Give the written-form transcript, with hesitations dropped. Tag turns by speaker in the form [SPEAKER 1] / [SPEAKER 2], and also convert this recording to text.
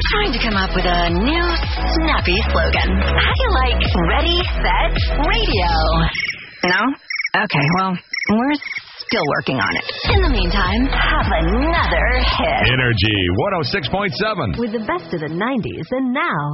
[SPEAKER 1] Trying to come up with a new, snappy slogan. How do you like Ready, Set, Radio? No? Okay, well, we're still working on it. In the meantime, have another hit.
[SPEAKER 2] Energy 106.7.
[SPEAKER 3] With the best of the 90s and now.